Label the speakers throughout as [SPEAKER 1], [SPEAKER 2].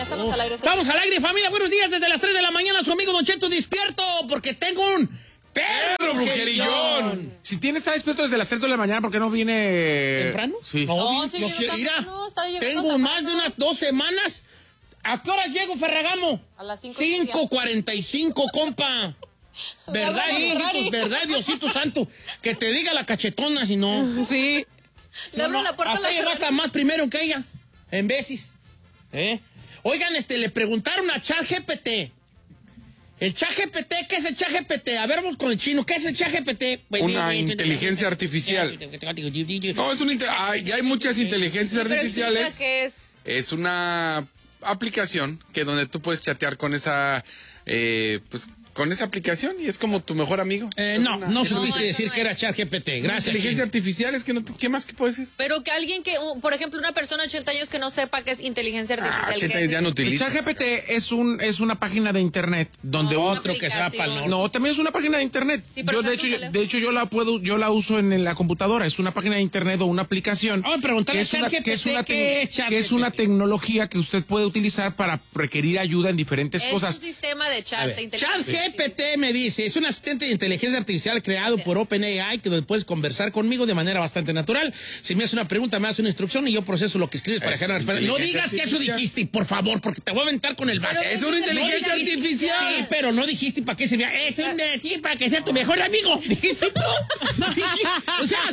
[SPEAKER 1] Ya estamos al aire.
[SPEAKER 2] Estamos al aire, familia. Buenos días desde las 3 de la mañana. Su amigo Don Cheto despierto porque tengo un perro brujerillón.
[SPEAKER 3] Si está despierto desde las 3 de la mañana, ¿por qué no viene
[SPEAKER 2] ¿Temprano?
[SPEAKER 3] Sí.
[SPEAKER 1] No, sí,
[SPEAKER 2] Mira, tengo
[SPEAKER 1] temprano.
[SPEAKER 2] más de unas 2 semanas. ¿A qué hora llego, Ferragamo?
[SPEAKER 1] A las
[SPEAKER 2] 5:45, compa. ¿Verdad, hijitos? ¿Verdad, Diosito Santo? Que te diga la cachetona, si no.
[SPEAKER 1] Sí. Le abro la puerta a la
[SPEAKER 2] hasta ella va más primero que ella. En veces. Oigan, le preguntaron a ChatGPT. El ChatGPT, ¿qué es el ChatGPT? A ver, vamos con el chino. ¿Qué es el ChatGPT?
[SPEAKER 4] Una inteligencia artificial. No, ya hay muchas inteligencias artificiales.
[SPEAKER 1] ¿Qué es?
[SPEAKER 4] Es una aplicación que donde tú puedes chatear con esa, con esa aplicación y es como tu mejor amigo.
[SPEAKER 2] No supiste decir que era ChatGPT. Gracias.
[SPEAKER 4] Inteligencia artificial, es que no, ¿qué más que puedo decir?
[SPEAKER 1] Pero que alguien por ejemplo, una persona de 80 años que no sepa qué es inteligencia artificial.
[SPEAKER 4] 80 años ya no
[SPEAKER 3] El
[SPEAKER 4] utiliza.
[SPEAKER 3] ChatGPT es una página de internet donde
[SPEAKER 2] otro que sea para el norte.
[SPEAKER 3] No, también es una página de internet.
[SPEAKER 1] Sí, pero
[SPEAKER 3] de hecho yo la uso en la computadora. Es una página de internet o una aplicación.
[SPEAKER 2] Vamos a preguntarle a ChatGPT
[SPEAKER 3] que es una tecnología que usted puede utilizar para requerir ayuda en diferentes cosas.
[SPEAKER 1] Es un sistema de chat de inteligencia.
[SPEAKER 2] ChatGPT me dice, es un asistente de inteligencia artificial creado por OpenAI que puedes conversar conmigo de manera bastante natural. Si me hace una pregunta, me hace una instrucción y yo proceso lo que escribes para dejar la respuesta. No digas que eso dijiste, por favor, porque te voy a aventar con el base.
[SPEAKER 4] Es una inteligencia artificial.
[SPEAKER 2] Sí, pero no dijiste para qué sería. Sí, para que sea tu mejor amigo. ¿Dijiste tú? O sea,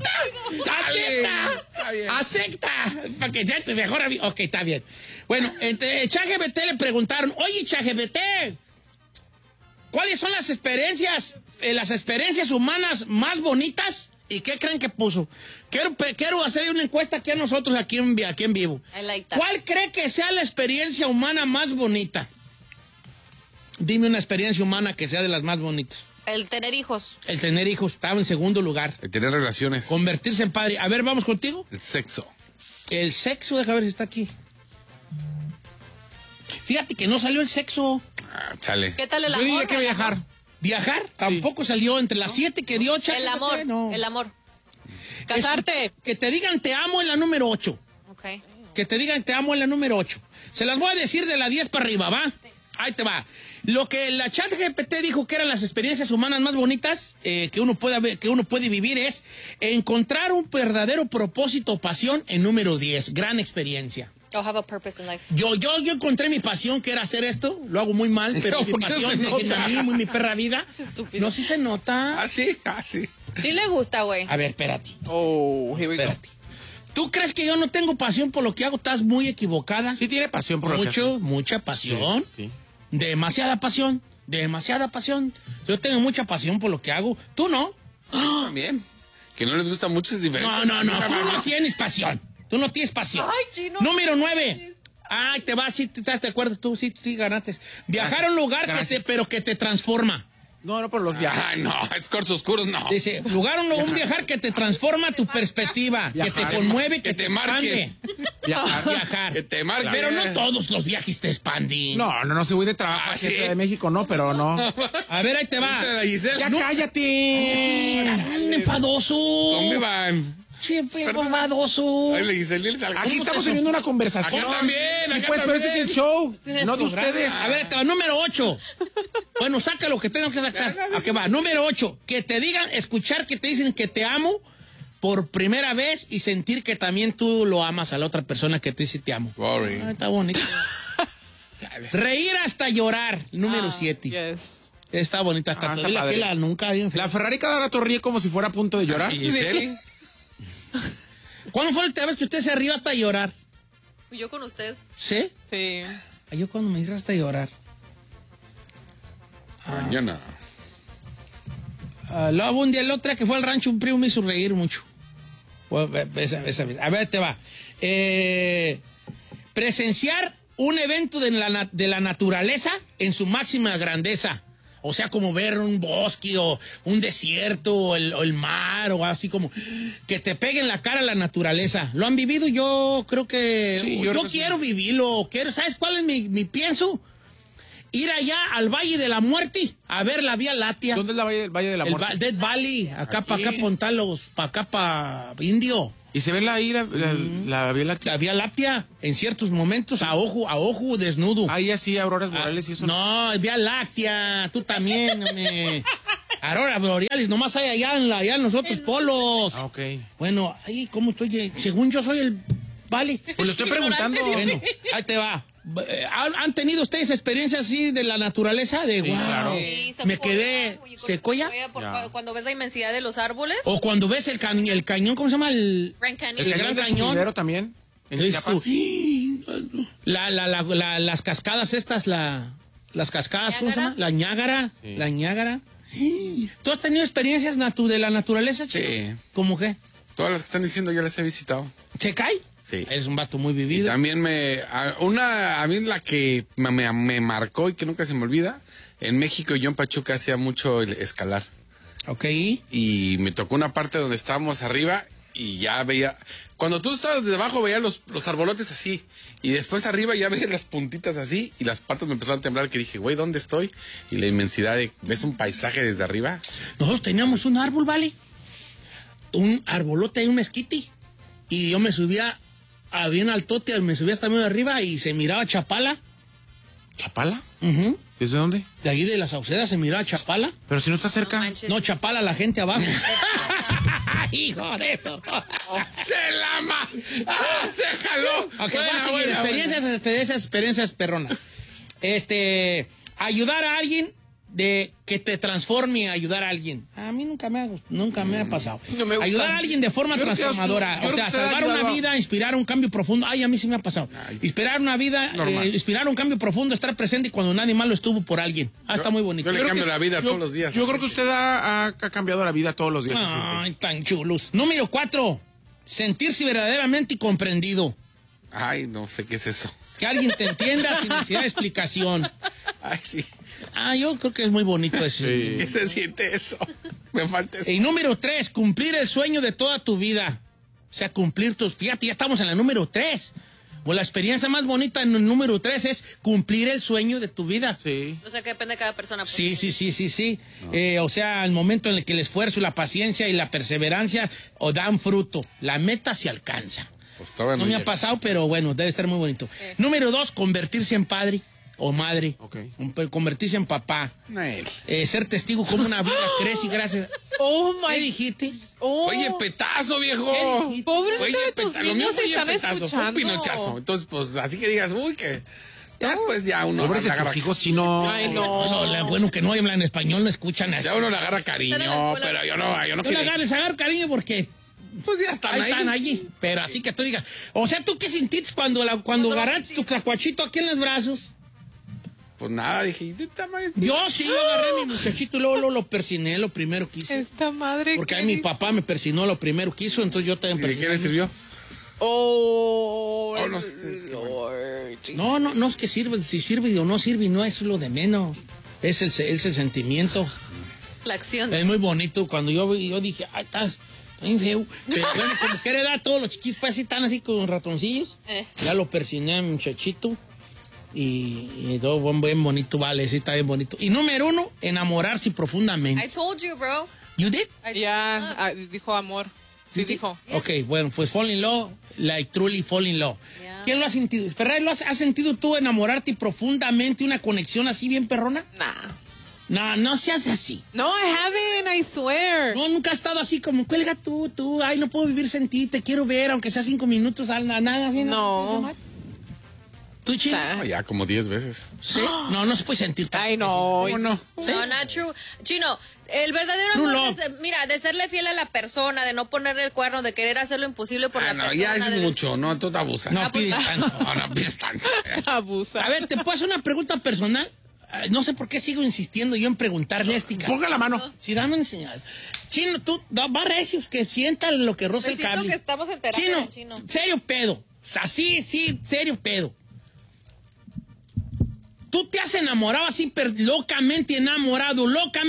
[SPEAKER 2] acepta. Para que sea tu mejor amigo. Ok, está bien. Bueno, ChatGPT le preguntaron, oye, ChatGPT, ¿cuáles son las experiencias humanas más bonitas? ¿Y qué creen que puso? Quiero hacer una encuesta aquí a nosotros, aquí en vivo. ¿Cuál cree que sea la experiencia humana más bonita? Dime una experiencia humana que sea de las más bonitas.
[SPEAKER 1] El tener hijos.
[SPEAKER 2] El tener hijos estaba en segundo lugar.
[SPEAKER 4] El tener relaciones.
[SPEAKER 2] Convertirse en padre. A ver, vamos contigo.
[SPEAKER 4] El sexo.
[SPEAKER 2] El sexo, déjame ver si está aquí. Fíjate que no salió el sexo.
[SPEAKER 4] Chale.
[SPEAKER 1] ¿Qué tal el
[SPEAKER 3] Yo
[SPEAKER 1] amor?
[SPEAKER 3] diría que viajar.
[SPEAKER 2] ¿Viajar? Tampoco salió entre las 7 que dio ChatGPT.
[SPEAKER 1] El amor.
[SPEAKER 2] No.
[SPEAKER 1] El amor. Casarte.
[SPEAKER 2] Que te digan te amo en la número 8.
[SPEAKER 1] Ok.
[SPEAKER 2] Que te digan te amo en la número 8. Se las voy a decir de la 10 para arriba, ¿va? Ahí te va. Lo que la ChatGPT dijo que eran las experiencias humanas más bonitas que uno puede vivir es encontrar un verdadero propósito o pasión en número 10. Gran experiencia.
[SPEAKER 1] Have a purpose in life.
[SPEAKER 2] Yo encontré mi pasión, que era hacer esto. Lo hago muy mal, pero mi pasión, mi perra vida.
[SPEAKER 1] Estúpido.
[SPEAKER 2] No, sí se nota.
[SPEAKER 4] Ah, sí.
[SPEAKER 1] Sí le gusta, güey.
[SPEAKER 2] A ver, espérate.
[SPEAKER 3] Oh, here we go.
[SPEAKER 2] Espérate. ¿Tú crees que yo no tengo pasión por lo que hago? Estás muy equivocada.
[SPEAKER 3] Sí tiene pasión por lo que hace.
[SPEAKER 2] Mucha pasión.
[SPEAKER 3] Sí.
[SPEAKER 2] Demasiada pasión. Yo tengo mucha pasión por lo que hago. ¿Tú no?
[SPEAKER 4] También. Que no les gusta mucho es diferente.
[SPEAKER 2] No. Tú no tienes pasión. Tú no tienes pasión.
[SPEAKER 1] Ay, chino.
[SPEAKER 2] Número 9. Ay, te vas, sí, estás de acuerdo tú, sí, ganaste. Viajar a un lugar que te transforma.
[SPEAKER 3] No por los viajes.
[SPEAKER 4] Ah, no, es corsos oscuros, no.
[SPEAKER 2] Dice, un viajar que te transforma tu perspectiva,
[SPEAKER 3] Viajar.
[SPEAKER 2] que te conmueve, que te
[SPEAKER 4] marque.
[SPEAKER 2] expande.
[SPEAKER 3] Viajar.
[SPEAKER 4] Que te marque.
[SPEAKER 2] Pero no todos los viajes te expanden.
[SPEAKER 3] No, si voy de trabajo
[SPEAKER 4] Ah,
[SPEAKER 3] aquí a
[SPEAKER 4] ¿sí?
[SPEAKER 3] Ciudad de México, no, pero no.
[SPEAKER 2] A ver, ahí te va.
[SPEAKER 3] ¡Ya
[SPEAKER 2] No.
[SPEAKER 3] cállate!
[SPEAKER 2] Enfadoso.
[SPEAKER 4] ¿Dónde van?
[SPEAKER 2] Siempre enfadoso.
[SPEAKER 4] Ay, le Giselle,
[SPEAKER 3] Aquí estamos teniendo una conversación.
[SPEAKER 4] Acá también,
[SPEAKER 3] Sí,
[SPEAKER 4] acá
[SPEAKER 3] pues, pero
[SPEAKER 4] también.
[SPEAKER 3] este es el show, no de ustedes.
[SPEAKER 2] A ver, ahí te va. Número 8. Bueno, saca lo que tengo que sacar. ¿A qué va? Número 8. Que te digan, escuchar que te dicen que te amo por primera vez y sentir que también tú lo amas a la otra persona que te dice te amo.
[SPEAKER 4] Boring.
[SPEAKER 2] Está bonito. Reír hasta llorar. Número 7.
[SPEAKER 1] Yes.
[SPEAKER 2] Está bonita. Hasta
[SPEAKER 3] está
[SPEAKER 2] todavía
[SPEAKER 3] padre.
[SPEAKER 2] la nunca bien fea.
[SPEAKER 3] La Ferrari cada rato ríe como si fuera a punto de llorar.
[SPEAKER 4] ¿Y Giselle?
[SPEAKER 2] ¿Cuándo fue la última vez que usted se rió hasta llorar?
[SPEAKER 1] ¿Yo con usted?
[SPEAKER 2] ¿Sí?
[SPEAKER 1] Sí.
[SPEAKER 2] Ay, yo cuando me hice hasta llorar.
[SPEAKER 4] Mañana.
[SPEAKER 2] Luego un día el otro que fue al rancho, un primo me hizo reír mucho. Esa vez. A ver, te va. Presenciar un evento de la naturaleza en su máxima grandeza. O sea, como ver un bosque o un desierto o el mar o así como que te pegue en la cara la naturaleza. ¿Lo han vivido? Yo creo que...
[SPEAKER 3] Sí,
[SPEAKER 2] yo
[SPEAKER 3] creo que
[SPEAKER 2] quiero vivirlo. ¿Sabes cuál es mi pienso? Ir allá al Valle de la Muerte a ver la Vía Láctea.
[SPEAKER 3] ¿Dónde es el Valle de la Muerte?
[SPEAKER 2] Death Valley, acá para acá Pontalos, para acá para Indio.
[SPEAKER 3] ¿Y se ve ahí la Vía Láctea?
[SPEAKER 2] La Vía Láctea, en ciertos momentos, a ojo desnudo.
[SPEAKER 3] Ahí así, auroras boreales y eso.
[SPEAKER 2] No, es Vía Láctea, tú también, hombre. Aurora boreales, nomás hay allá en los otros polos.
[SPEAKER 3] Ah, ok.
[SPEAKER 2] Bueno, ahí, ¿cómo estoy? Según yo soy el... Vale.
[SPEAKER 3] Pues lo estoy preguntando.
[SPEAKER 2] Bueno, ahí te va. ¿Han tenido ustedes experiencias así de la naturaleza? De,
[SPEAKER 3] Sí,
[SPEAKER 2] wow,
[SPEAKER 3] claro.
[SPEAKER 1] Sí,
[SPEAKER 2] me quedé... ¿Secoya?
[SPEAKER 1] Cuando ves la inmensidad de los árboles.
[SPEAKER 2] O cuando ves el cañón, ¿cómo se llama?
[SPEAKER 1] Grand Canyon.
[SPEAKER 3] El
[SPEAKER 2] Gran
[SPEAKER 3] Gran
[SPEAKER 2] Cañón.
[SPEAKER 3] Cañón también. En
[SPEAKER 2] Dices tú,
[SPEAKER 3] Chiapas.
[SPEAKER 2] las cascadas estas, las cascadas, ¿cómo se llama? La Ñágara.
[SPEAKER 3] Sí.
[SPEAKER 2] La Ñágara. ¿Tú has tenido experiencias de la naturaleza, chico?
[SPEAKER 4] Sí.
[SPEAKER 2] ¿Cómo qué?
[SPEAKER 4] Todas las que están diciendo yo las he visitado.
[SPEAKER 2] ¿Se cae?
[SPEAKER 4] Sí.
[SPEAKER 2] Eres un vato muy vivido.
[SPEAKER 4] También a mí la que me marcó y que nunca se me olvida, en México yo en Pachuca hacía mucho el escalar.
[SPEAKER 2] Ok.
[SPEAKER 4] Y me tocó una parte donde estábamos arriba y ya veía, cuando tú estabas desde abajo veía los arbolotes así, y después arriba ya veía las puntitas así, y las patas me empezaron a temblar, que dije, güey, ¿dónde estoy? Y la inmensidad ves un paisaje desde arriba.
[SPEAKER 2] Nosotros teníamos un árbol, ¿vale? Un arbolote y un mezquite. Y yo me subía a bien altote, me subía hasta medio arriba y se miraba Chapala.
[SPEAKER 3] ¿Chapala?
[SPEAKER 2] Ujú.
[SPEAKER 3] ¿Desde dónde?
[SPEAKER 2] De ahí de la Sauceda se miraba Chapala.
[SPEAKER 3] Pero si no está cerca.
[SPEAKER 1] manches.
[SPEAKER 2] No, Chapala, la gente abajo. Hijo de eso.
[SPEAKER 4] ¡Se jaló!
[SPEAKER 2] Ok, vamos a seguir. Experiencias perronas. Ayudar a alguien de que te transforme, ayudar a alguien. A mí nunca me ha pasado.
[SPEAKER 3] No me gusta.
[SPEAKER 2] Ayudar a alguien de forma
[SPEAKER 3] Yo creo que
[SPEAKER 2] transformadora.
[SPEAKER 3] yo
[SPEAKER 2] O
[SPEAKER 3] creo
[SPEAKER 2] sea,
[SPEAKER 3] que usted ha
[SPEAKER 2] salvar una
[SPEAKER 3] ayudado a-
[SPEAKER 2] vida, inspirar un cambio profundo. Ay, a mí sí me ha pasado. Inspirar una vida,
[SPEAKER 4] Normal.
[SPEAKER 2] inspirar un cambio profundo, estar presente cuando nadie más lo estuvo por alguien. Está muy bonito.
[SPEAKER 4] Yo le
[SPEAKER 3] Creo
[SPEAKER 4] cambio
[SPEAKER 3] que-
[SPEAKER 4] la vida
[SPEAKER 3] yo-
[SPEAKER 4] todos los días.
[SPEAKER 3] Yo creo que usted ha cambiado la vida todos los días.
[SPEAKER 2] Ay, tan chulos. Número 4. Sentirse verdaderamente comprendido.
[SPEAKER 4] Ay, no sé qué es eso.
[SPEAKER 2] Que alguien te entienda sin necesidad de explicación.
[SPEAKER 4] Ay, sí.
[SPEAKER 2] Yo creo que es muy bonito eso.
[SPEAKER 3] Sí.
[SPEAKER 4] ¿Qué se siente eso? Me falta eso.
[SPEAKER 2] Y número 3, cumplir el sueño de toda tu vida. O sea, cumplir tus... Fíjate, ya estamos en la número 3. O la experiencia más bonita en el número 3 es cumplir el sueño de tu vida.
[SPEAKER 3] Sí.
[SPEAKER 1] O sea, que depende de cada persona. pues.
[SPEAKER 2] Sí. O sea, el momento en el que el esfuerzo, la paciencia y la perseverancia dan fruto. La meta se alcanza.
[SPEAKER 4] Pues todavía
[SPEAKER 2] No me ha
[SPEAKER 4] llega.
[SPEAKER 2] pasado, pero bueno, debe estar muy bonito. Número 2, convertirse en padre o madre.
[SPEAKER 3] Ok.
[SPEAKER 2] Convertirse en papá.
[SPEAKER 4] Nel.
[SPEAKER 2] Ser testigo como una vida crece gracias.
[SPEAKER 5] Oh
[SPEAKER 2] ¿Qué
[SPEAKER 5] my.
[SPEAKER 2] dijiste?
[SPEAKER 5] Oh.
[SPEAKER 4] Oye, petazo, viejo.
[SPEAKER 2] ¿Qué dijiste?
[SPEAKER 5] Pobrecito
[SPEAKER 4] Oye,
[SPEAKER 5] de tus
[SPEAKER 4] lo mío
[SPEAKER 5] niños
[SPEAKER 4] fue
[SPEAKER 5] están
[SPEAKER 4] petazo, fue un
[SPEAKER 5] escuchando.
[SPEAKER 4] pinochazo. Entonces, pues, así que digas, uy, que... Ya después ya uno
[SPEAKER 3] Pobres
[SPEAKER 4] le
[SPEAKER 3] de tus
[SPEAKER 4] agarra...
[SPEAKER 3] hijos, Chino.
[SPEAKER 5] Ay, no.
[SPEAKER 2] Bueno, que no hablan español, no escuchan.
[SPEAKER 4] Ya uno le agarra cariño,
[SPEAKER 1] Están en la escuela.
[SPEAKER 4] pero yo no
[SPEAKER 2] No le
[SPEAKER 4] quería...
[SPEAKER 2] les agarro cariño porque
[SPEAKER 4] Pues ya están
[SPEAKER 2] ahí
[SPEAKER 4] ahí.
[SPEAKER 2] están allí. Pero así que tú digas, o sea, ¿tú qué sentiste cuando agarraste tu cacuachito aquí en los brazos?
[SPEAKER 4] Pues nada, dije,
[SPEAKER 2] Yo sí, yo agarré a mi muchachito y luego lo persiné lo primero que hice.
[SPEAKER 5] Esta madre.
[SPEAKER 2] Porque
[SPEAKER 5] que
[SPEAKER 2] ahí mi
[SPEAKER 5] dice-
[SPEAKER 2] papá me persinó lo primero que hizo, entonces yo también
[SPEAKER 4] ¿de qué
[SPEAKER 2] persiné.
[SPEAKER 4] le sirvió?
[SPEAKER 5] Oh,
[SPEAKER 4] Oh, no, es que
[SPEAKER 5] Lord.
[SPEAKER 2] No es que sirve, si sirve o no sirve, no, eso es lo de menos. Es el sentimiento.
[SPEAKER 1] La acción.
[SPEAKER 2] Es muy bonito. Cuando yo dije, ay, está bien feo. Pero bueno, como quiere dar todos los chiquitos, pues así están así con ratoncillos. Ya lo persiné a mi muchachito. Y todo bien bonito, vale, sí está bien bonito. Y número 1, enamorarse profundamente.
[SPEAKER 1] I told you, bro.
[SPEAKER 2] ¿You did?
[SPEAKER 5] Ya, dijo amor. Sí, dijo.
[SPEAKER 2] Ok, bueno, pues fall in love, like truly fall in love.
[SPEAKER 1] Yeah.
[SPEAKER 2] ¿Quién lo ha sentido? Ferrari, has sentido tú enamorarte profundamente, una conexión así bien perrona?
[SPEAKER 5] Nah.
[SPEAKER 2] No seas así.
[SPEAKER 5] No, I haven't, I swear.
[SPEAKER 2] No, nunca has estado así como, cuelga tú, ay, no puedo vivir sin ti, te quiero ver, aunque sea 5 minutos, nada así.
[SPEAKER 5] No.
[SPEAKER 2] ¿Tú, Chino?
[SPEAKER 4] No, ya como 10 veces.
[SPEAKER 2] ¿Sí? No se puede sentir tan...
[SPEAKER 5] Ay, no.
[SPEAKER 4] ¿Cómo no?
[SPEAKER 1] No, not true. Chino, el verdadero
[SPEAKER 2] True
[SPEAKER 1] amor
[SPEAKER 2] love.
[SPEAKER 1] de serle fiel a la persona, de no ponerle el cuerno, de querer hacer lo imposible por la
[SPEAKER 4] No,
[SPEAKER 1] persona.
[SPEAKER 4] ya es
[SPEAKER 1] de-
[SPEAKER 4] mucho, no, tú te abusas.
[SPEAKER 2] No pides
[SPEAKER 1] pues,
[SPEAKER 2] tanto.
[SPEAKER 4] No pides tanto.
[SPEAKER 5] Abusa.
[SPEAKER 2] A ver, ¿te puedo hacer una pregunta personal? No sé por qué sigo insistiendo yo en preguntarle a este cabrón.
[SPEAKER 3] Ponga la mano.
[SPEAKER 2] Sí, dame una señal. Chino, tú, va recios, que sienta lo que roza el
[SPEAKER 1] Necesito
[SPEAKER 2] cable.
[SPEAKER 1] que estamos en terapia, Chino.
[SPEAKER 2] Serio pedo. O sea, sí, serio pedo. Tú te has enamorado así, locamente enamorado.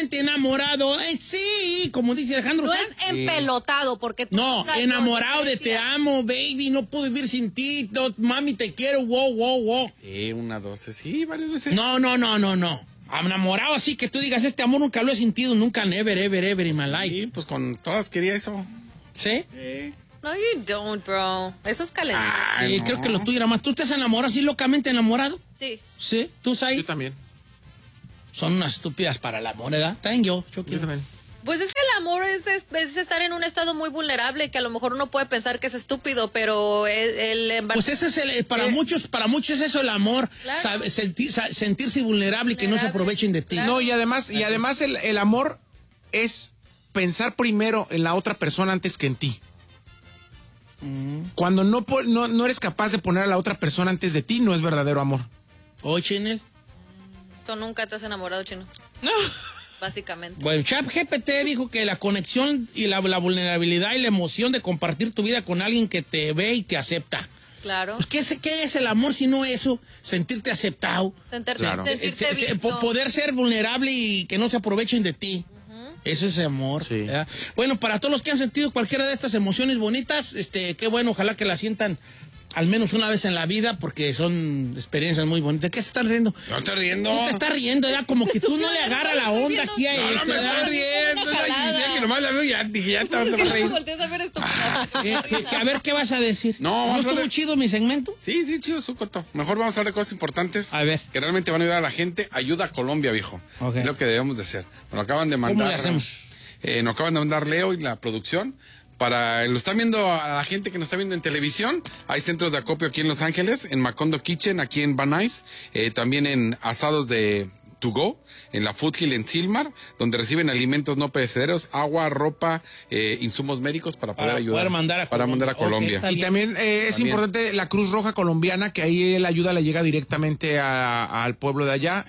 [SPEAKER 2] Sí, como dice Alejandro
[SPEAKER 1] No
[SPEAKER 2] Sanz.
[SPEAKER 1] es empelotado, porque tú...
[SPEAKER 2] No, enamorado de te amo, baby, no puedo vivir sin ti. No, mami, te quiero, wow.
[SPEAKER 4] Sí, 1, 2, sí, varias veces.
[SPEAKER 2] No. Enamorado así que tú digas, este amor nunca lo he sentido, nunca, never in my life.
[SPEAKER 4] Sí, pues con todas quería eso.
[SPEAKER 2] ¿Sí?
[SPEAKER 1] No, No, you don't, bro. Eso es calentar.
[SPEAKER 2] Sí, creo que lo tuyo era más. ¿Tú te has enamorado así locamente enamorado?
[SPEAKER 1] Sí.
[SPEAKER 2] Sí, ¿tú, Sai?
[SPEAKER 3] Yo también.
[SPEAKER 2] Son unas estúpidas para la moneda. También yo quiero.
[SPEAKER 3] también.
[SPEAKER 1] Pues es que el amor es estar en un estado muy vulnerable, que a lo mejor uno puede pensar que es estúpido, pero
[SPEAKER 2] Pues ese es para muchos es eso el amor.
[SPEAKER 1] Claro.
[SPEAKER 2] ¿Sabe? Sentirse vulnerable y que no se aprovechen de ti.
[SPEAKER 1] Claro.
[SPEAKER 3] No, y además el amor es pensar primero en la otra persona antes que en ti. Cuando no eres capaz de poner a la otra persona antes de ti, no es verdadero amor.
[SPEAKER 2] ¿Oye, Chinel?
[SPEAKER 1] Tú nunca te has enamorado, Chino.
[SPEAKER 5] No.
[SPEAKER 1] Básicamente.
[SPEAKER 2] Bueno, ChatGPT dijo que la conexión y la vulnerabilidad y la emoción de compartir tu vida con alguien que te ve y te acepta.
[SPEAKER 1] Claro.
[SPEAKER 2] Pues, ¿qué es el amor si no eso? Sentirte aceptado.
[SPEAKER 3] Claro.
[SPEAKER 1] Sentirte visto.
[SPEAKER 2] Poder ser vulnerable y que no se aprovechen de ti. Eso es amor.
[SPEAKER 3] Sí.
[SPEAKER 2] ¿Verdad? Bueno, para todos los que han sentido cualquiera de estas emociones bonitas, qué bueno, ojalá que las sientan al menos una vez en la vida, porque son experiencias muy bonitas. ¿Qué se están riendo?
[SPEAKER 4] No estoy riendo.
[SPEAKER 2] Tú te estás riendo, ¿verdad? Como que tú no le agarras la onda aquí a
[SPEAKER 4] No, no me
[SPEAKER 2] ¿verdad?
[SPEAKER 4] estoy riendo. Es la Giselle que nomás la veo y ya dije, ya te vas a reír.
[SPEAKER 1] Volteas a ver esto.
[SPEAKER 2] A ver, ¿qué vas a decir?
[SPEAKER 4] No, vamos a
[SPEAKER 2] estuvo
[SPEAKER 4] ver.
[SPEAKER 2] chido mi segmento?
[SPEAKER 4] Sí, chido, su coto. Mejor vamos a hablar de cosas importantes.
[SPEAKER 2] A ver.
[SPEAKER 4] Que realmente van a ayudar a la gente. Ayuda a Colombia, viejo.
[SPEAKER 2] Ok.
[SPEAKER 4] Es lo que debemos de hacer. Nos lo acaban de mandar.
[SPEAKER 2] ¿Cómo le hacemos?
[SPEAKER 4] Nos acaban de mandar Leo y la producción. Lo están viendo a la gente que nos está viendo en televisión. Hay centros de acopio aquí en Los Ángeles, en Macondo Kitchen, aquí en Van Nuys, también en Asados de To Go, en la Food Hill en Silmar, donde reciben alimentos no perecederos, agua, ropa, insumos médicos para poder ayudar. Para mandar a Colombia.
[SPEAKER 2] Está
[SPEAKER 3] Y
[SPEAKER 2] bien.
[SPEAKER 3] también es
[SPEAKER 4] También.
[SPEAKER 3] importante la Cruz Roja colombiana, que ahí la ayuda le llega directamente al pueblo de allá.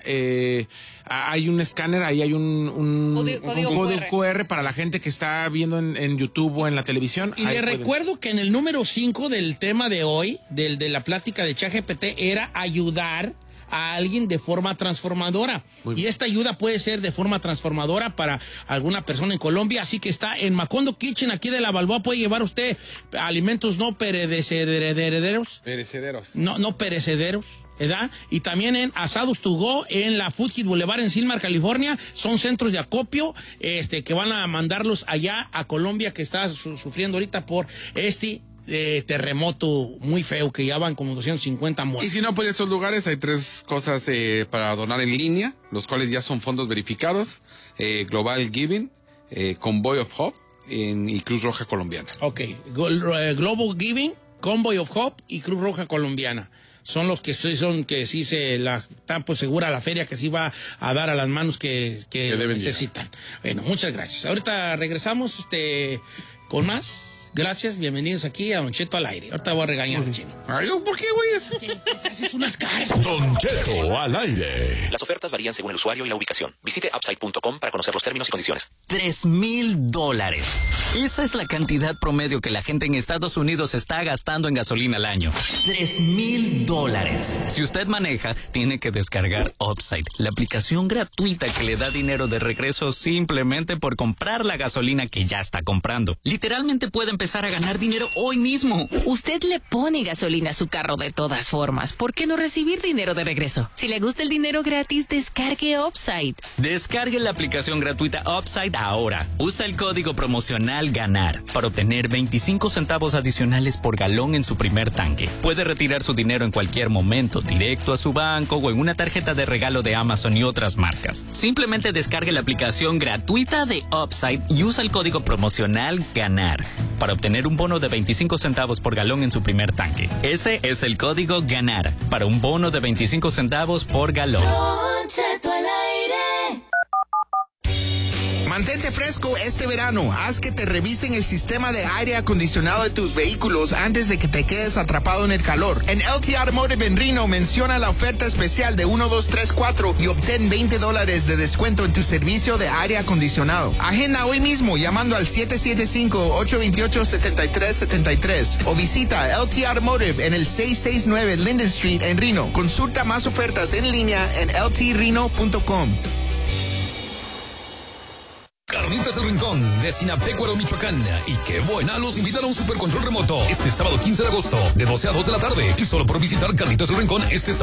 [SPEAKER 3] Hay un escáner, ahí hay un
[SPEAKER 1] Código
[SPEAKER 3] código QR para la gente que está viendo en YouTube o en la televisión.
[SPEAKER 2] Y
[SPEAKER 3] Ahí
[SPEAKER 2] le
[SPEAKER 3] pueden.
[SPEAKER 2] recuerdo que en el número 5 del tema de hoy, de la plática de ChatGPT, era ayudar a alguien de forma transformadora. Y esta ayuda puede ser de forma transformadora para alguna persona en Colombia. Así que está en Macondo Kitchen, aquí de la Balboa. Puede llevar usted alimentos no perecederos.
[SPEAKER 4] Perecederos.
[SPEAKER 2] No perecederos, ¿verdad? Y también en Asados To Go, en la Food Hill Boulevard en Silmar, California. Son centros de acopio que van a mandarlos allá a Colombia, que está sufriendo ahorita por terremoto muy feo, que ya van como 250
[SPEAKER 4] Y
[SPEAKER 2] muertos.
[SPEAKER 4] si no, por estos lugares hay 3 cosas para donar en línea, los cuales ya son fondos verificados. Global Giving, Convoy of Hope y Cruz Roja Colombiana.
[SPEAKER 2] Ok, Global Giving, Convoy of Hope y Cruz Roja Colombiana. Son los que sí está pues segura la feria que sí va a dar a las manos que
[SPEAKER 4] deben
[SPEAKER 2] necesitan. Bueno, muchas gracias. Ahorita regresamos con más. Gracias, bienvenidos aquí a Don Cheto al aire. Ahorita voy a regañar al Chino.
[SPEAKER 4] Ay, ¿por qué, güey? Eso?
[SPEAKER 2] Haces unas caras.
[SPEAKER 6] Don Cheto al aire.
[SPEAKER 7] Las ofertas varían según el usuario y la ubicación. Visite upside.com para conocer los términos y condiciones.
[SPEAKER 8] $3,000. Esa es la cantidad promedio que la gente en Estados Unidos está gastando en gasolina al año. $3,000. Si usted maneja, tiene que descargar Upside, la aplicación gratuita que le da dinero de regreso simplemente por comprar la gasolina que ya está comprando. Literalmente puede empezar a ganar dinero hoy mismo.
[SPEAKER 9] Usted le pone gasolina a su carro de todas formas. ¿Por qué no recibir dinero de regreso? Si le gusta el dinero gratis, descargue Upside.
[SPEAKER 8] Descargue la aplicación gratuita Upside ahora. Usa el código promocional GANAR para obtener 25 centavos adicionales por galón en su primer tanque. Puede retirar su dinero en cualquier momento, directo a su banco o en una tarjeta de regalo de Amazon y otras marcas. Simplemente descargue la aplicación gratuita de Upside y usa el código promocional GANAR para obtener un bono de 25 centavos por galón en su primer tanque. Ese es el código GANAR para un bono de 25 centavos por galón.
[SPEAKER 10] Mantente fresco este verano. Haz que te revisen el sistema de aire acondicionado de tus vehículos antes de que te quedes atrapado en el calor. En LT Automotive en Reno menciona la oferta especial de 1, 2, 3, 4 y obtén $20 de descuento en tu servicio de aire acondicionado. Agenda hoy mismo llamando al 775-828-7373 o visita LT Automotive en el 669 Linden Street en Reno. Consulta más ofertas en línea en ltreno.com.
[SPEAKER 6] Carnitas El Rincón de Sinapecuaro, Michoacán. Y qué buena, los invitan a un supercontrol remoto este sábado 15 de agosto de 12 a 2 de la tarde. Y solo por visitar Carnitas El Rincón este sábado.